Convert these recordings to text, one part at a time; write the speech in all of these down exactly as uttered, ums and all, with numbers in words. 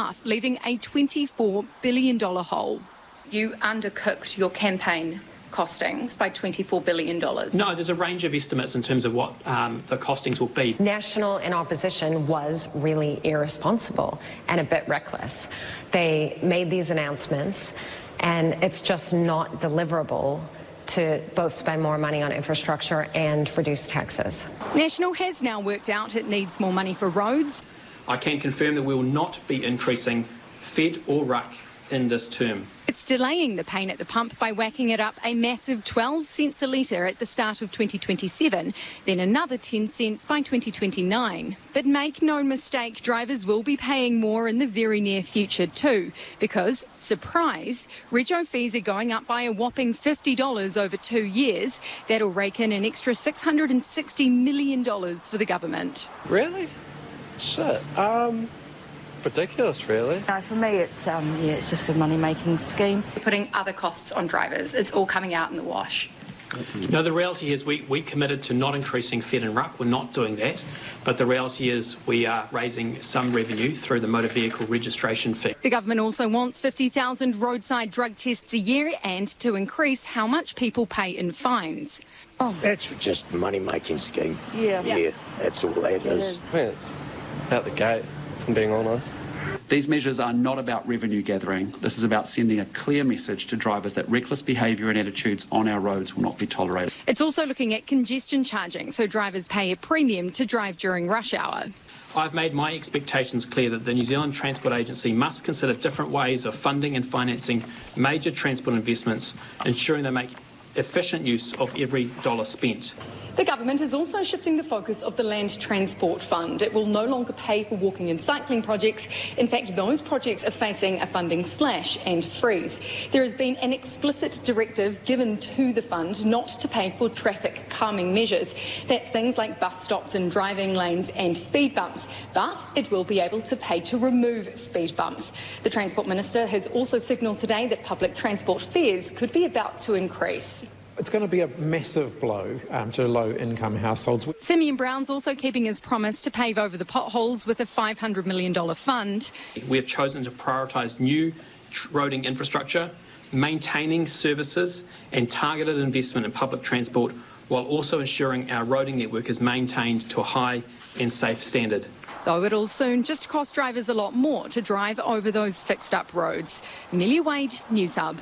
half, leaving a twenty-four billion dollars hole. You undercooked your campaign costings by twenty-four billion dollars. No, there's a range of estimates in terms of what um, the costings will be. National in opposition was really irresponsible and a bit reckless. They made these announcements and it's just not deliverable to both spend more money on infrastructure and reduce taxes. National has now worked out it needs more money for roads. I can confirm that we will not be increasing Fed or R U C in this term. It's delaying the pain at the pump by whacking it up a massive twelve cents a litre at the start of twenty twenty-seven, then another ten cents by twenty twenty-nine. But make no mistake, drivers will be paying more in the very near future too, because, surprise, rego fees are going up by a whopping fifty dollars over two years. That'll rake in an extra six hundred sixty million dollars for the government. Really? Shit. Um... Ridiculous, really. No, for me, it's um, yeah, it's just a money-making scheme. Putting other costs on drivers, it's all coming out in the wash. No, the reality is we, we committed to not increasing Fed and R U C. We're not doing that. But the reality is we are raising some revenue through the motor vehicle registration fee. The government also wants fifty thousand roadside drug tests a year and to increase how much people pay in fines. Oh. That's just a money-making scheme. Yeah. Yeah, that's all that it is. is. I think it's out the gate, if I'm being honest. These measures are not about revenue gathering. This is about sending a clear message to drivers that reckless behaviour and attitudes on our roads will not be tolerated. It's also looking at congestion charging, so drivers pay a premium to drive during rush hour. I've made my expectations clear that the New Zealand Transport Agency must consider different ways of funding and financing major transport investments, ensuring they make efficient use of every dollar spent. The government is also shifting the focus of the Land Transport Fund. It will no longer pay for walking and cycling projects. In fact, those projects are facing a funding slash and freeze. There has been an explicit directive given to the fund not to pay for traffic calming measures. That's things like bus stops and driving lanes and speed bumps. But it will be able to pay to remove speed bumps. The Transport Minister has also signalled today that public transport fares could be about to increase. It's going to be a massive blow um, to low-income households. Simeon Brown's also keeping his promise to pave over the potholes with a five hundred million dollars fund. We have chosen to prioritise new roading infrastructure, maintaining services and targeted investment in public transport, while also ensuring our roading network is maintained to a high and safe standard. Though it'll soon just cost drivers a lot more to drive over those fixed-up roads. Amelia Wade, News Hub.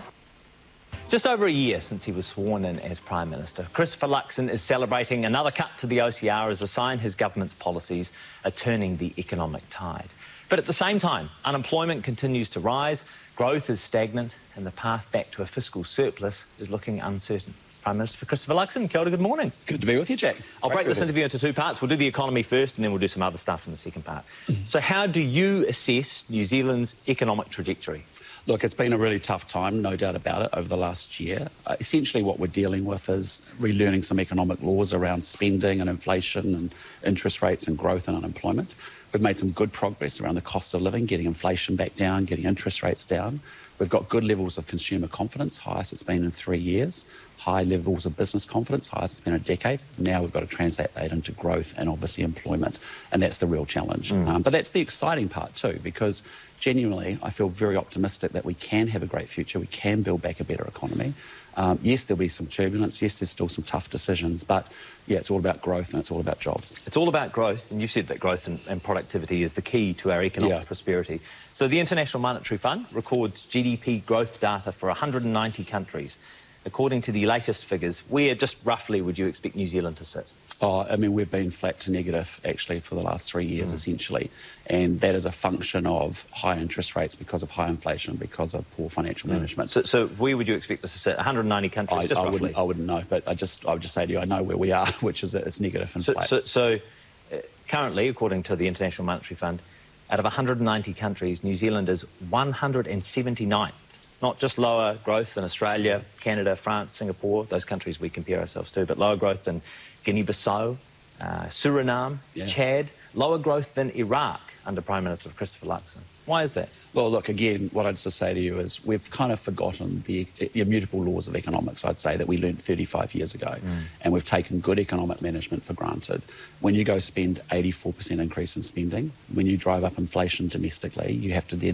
Just over a year since he was sworn in as Prime Minister, Christopher Luxon is celebrating another cut to the O C R as a sign his government's policies are turning the economic tide. But at the same time, unemployment continues to rise, growth is stagnant, and the path back to a fiscal surplus is looking uncertain. Prime Minister Christopher Luxon, kia ora, good morning. Good to be with you, Jack. I'll break this interview into two parts. We'll do the economy first and then we'll do some other stuff in the second part. So how do you assess New Zealand's economic trajectory? Look, it's been a really tough time, no doubt about it, over the last year. Uh, essentially what we're dealing with is relearning some economic laws around spending and inflation and interest rates and growth and unemployment. We've made some good progress around the cost of living, getting inflation back down, getting interest rates down. We've got good levels of consumer confidence, highest it's been in three years. High levels of business confidence, highest it's been in a decade. Now we've got to translate that into growth and obviously employment, and that's the real challenge. Mm. Um, but that's the exciting part too, because genuinely I feel very optimistic that we can have a great future, we can build back a better economy. Um, yes, there'll be some turbulence, yes, there's still some tough decisions, but yeah, it's all about growth and it's all about jobs. It's all about growth, and you've said that growth and, and productivity is the key to our economic yeah. prosperity. So the International Monetary Fund records G D P growth data for one hundred ninety countries. According to the latest figures, where just roughly would you expect New Zealand to sit? Oh, I mean, we've been flat to negative, actually, for the last three years, mm. essentially. And that is a function of high interest rates because of high inflation, because of poor financial mm. management. So, so where would you expect us to sit? one hundred ninety countries, I, just I roughly? Wouldn't, I wouldn't know, but I, just, I would just say to you, I know where we are, which is that it's negative and so, flat. So, so uh, currently, according to the International Monetary Fund, out of one hundred ninety countries, New Zealand is one hundred seventy-ninth. Not just lower growth than Australia, Canada, France, Singapore, those countries we compare ourselves to, but lower growth than Guinea-Bissau, uh, Suriname, yeah. Chad, lower growth than Iraq under Prime Minister Christopher Luxon. Why is that? Well, look, again, what I'd just say to you is we've kind of forgotten the immutable laws of economics, I'd say, that we learned thirty-five years ago. Mm. And we've taken good economic management for granted. When you go spend eighty-four percent increase in spending, when you drive up inflation domestically, you have to then